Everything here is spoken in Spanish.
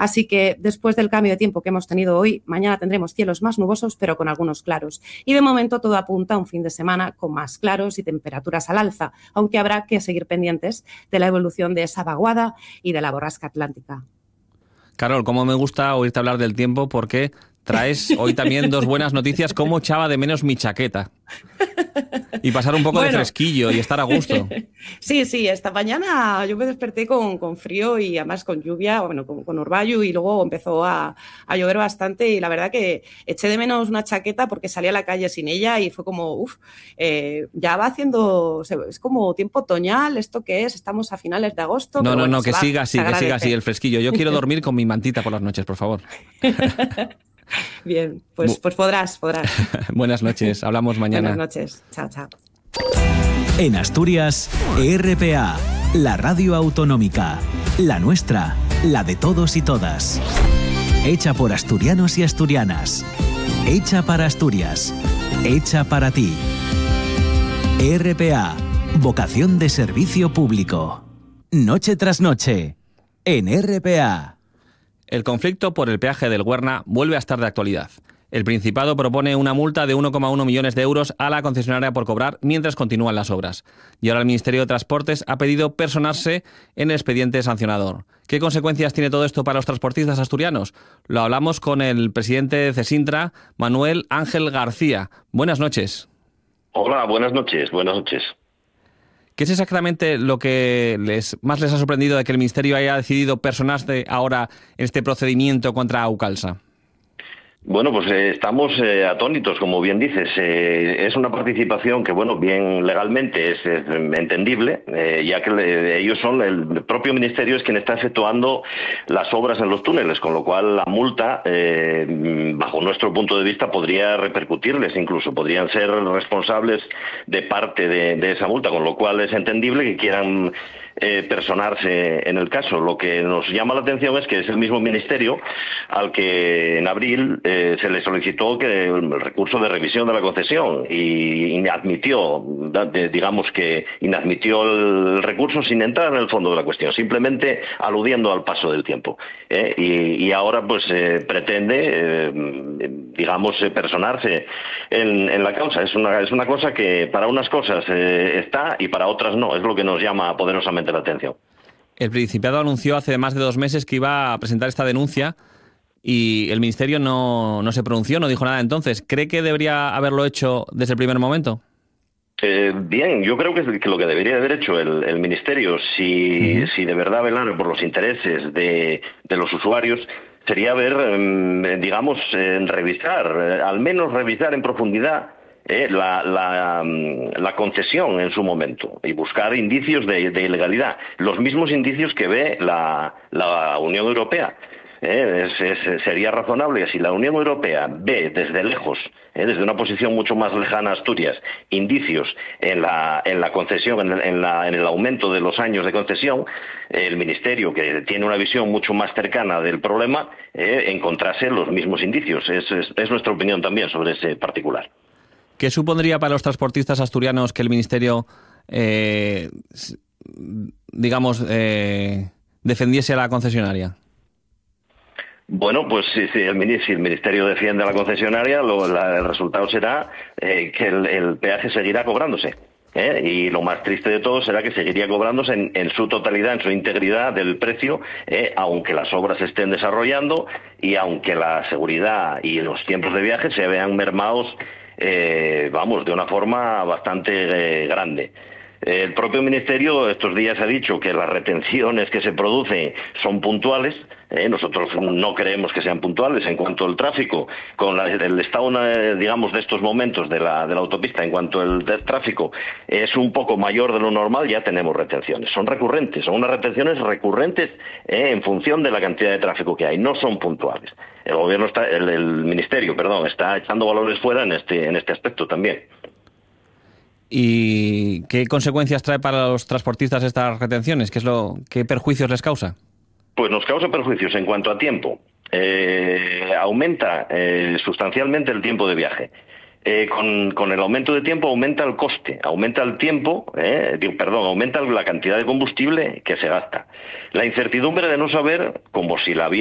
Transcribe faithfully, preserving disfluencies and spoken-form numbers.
Así que después del cambio de tiempo que hemos tenido hoy, mañana tendremos cielos más nubosos, pero con algunos claros. Y de momento todo apunta a un fin de semana con más claros y temperaturas al alza, aunque habrá que seguir pendientes de la evolución de esa vaguada y de la borrasca atlántica. Carol, cómo me gusta oírte hablar del tiempo, porque traes hoy también dos buenas noticias. Cómo echaba de menos mi chaqueta. Y pasar un poco bueno. de fresquillo y estar a gusto. Sí, sí, esta mañana yo me desperté con, con frío y además con lluvia, bueno, con, con orvallo, y luego empezó a, a llover bastante, y la verdad que eché de menos una chaqueta porque salí a la calle sin ella y fue como, uff, eh, ya va haciendo, es como tiempo otoñal, ¿esto qué es? Estamos a finales de agosto. No, pero no, bueno, no, que va, siga así, que siga así el fresquillo. Yo quiero dormir con mi mantita por las noches, por favor. Bien, pues, pues podrás, podrás. Buenas noches, hablamos mañana. Buenas noches, chao, chao. En Asturias, E R P A, la radio autonómica, la nuestra, la de todos y todas. Hecha por asturianos y asturianas. Hecha para Asturias. Hecha para ti. E R P A, vocación de servicio público. Noche tras noche, en E R P A. El conflicto por el peaje del Güerna vuelve a estar de actualidad. El Principado propone una multa de uno coma uno millones de euros a la concesionaria por cobrar mientras continúan las obras. Y ahora el Ministerio de Transportes ha pedido personarse en el expediente sancionador. ¿Qué consecuencias tiene todo esto para los transportistas asturianos? Lo hablamos con el presidente de CESINTRA, Manuel Ángel García. Buenas noches. Hola, buenas noches, buenas noches. ¿Qué es exactamente lo que les, más les ha sorprendido de que el Ministerio haya decidido personarse ahora en este procedimiento contra Aucalsa? Bueno, pues eh, estamos eh, atónitos, como bien dices. Eh, es una participación que, bueno, bien legalmente es, es entendible, eh, ya que le, ellos son, el propio Ministerio es quien está efectuando las obras en los túneles, con lo cual la multa, eh, bajo nuestro punto de vista, podría repercutirles, incluso podrían ser responsables de parte de, de esa multa, con lo cual es entendible que quieran Eh, personarse en el caso. Lo que nos llama la atención es que es el mismo Ministerio al que en abril eh, se le solicitó que el recurso de revisión de la concesión y inadmitió, digamos que inadmitió el recurso sin entrar en el fondo de la cuestión, simplemente aludiendo al paso del tiempo. ¿eh? Y, y ahora pues eh, pretende, eh, digamos, eh, personarse en, en la causa. Es una, es una cosa que para unas cosas eh, está y para otras no. Es lo que nos llama poderosamente la atención. El Principado anunció hace más de dos meses que iba a presentar esta denuncia y el Ministerio no, no se pronunció, no dijo nada entonces. ¿Cree que debería haberlo hecho desde el primer momento? Eh, bien, yo creo que, es que lo que debería haber hecho el, el Ministerio, si, uh-huh. si de verdad velar por los intereses de, de los usuarios, sería ver, eh, digamos, eh, revisar, eh, al menos revisar en profundidad Eh, la, la, la concesión en su momento y buscar indicios de, de ilegalidad, los mismos indicios que ve la, la Unión Europea. Eh, es, es, sería razonable que si la Unión Europea ve desde lejos, eh, desde una posición mucho más lejana a Asturias, indicios en la, en la concesión, en, en, la, en el aumento de los años de concesión, eh, el Ministerio, que tiene una visión mucho más cercana del problema, eh, encontrase los mismos indicios. Es, es, es nuestra opinión también sobre ese particular. ¿Qué supondría para los transportistas asturianos que el Ministerio, eh, digamos, eh, defendiese a la concesionaria? Bueno, pues si, si, el, si el Ministerio defiende a la concesionaria, lo, la, el resultado será eh, que el, el peaje seguirá cobrándose. ¿eh? Y lo más triste de todo será que seguiría cobrándose en, en su totalidad, en su integridad del precio, eh, aunque las obras se estén desarrollando y aunque la seguridad y los tiempos de viaje se vean mermados, Eh, vamos, de una forma bastante eh, grande. El propio Ministerio estos días ha dicho que las retenciones que se producen son puntuales. Eh, nosotros no creemos que sean puntuales en cuanto al tráfico. Con la, el estado, eh, digamos, de estos momentos de la, de la autopista, en cuanto al tráfico es un poco mayor de lo normal, ya tenemos retenciones. Son recurrentes, son unas retenciones recurrentes eh, en función de la cantidad de tráfico que hay. No son puntuales. El gobierno está, el, el Ministerio, perdón, está echando valores fuera en este, en este aspecto también. ¿Y qué consecuencias trae para los transportistas estas retenciones? ¿Qué es lo, qué perjuicios les causa? Pues nos causa perjuicios en cuanto a tiempo. Eh, aumenta eh, sustancialmente el tiempo de viaje. Eh, con, con el aumento de tiempo aumenta el coste, aumenta el tiempo, eh, digo, perdón, aumenta la cantidad de combustible que se gasta. La incertidumbre de no saber, como si la